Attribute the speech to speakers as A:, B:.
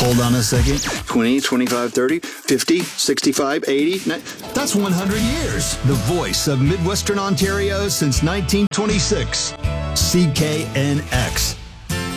A: Hold on a second. 20, 25, 30, 50, 65, 80. That's 100 years. The voice of Midwestern Ontario since 1926. CKNX.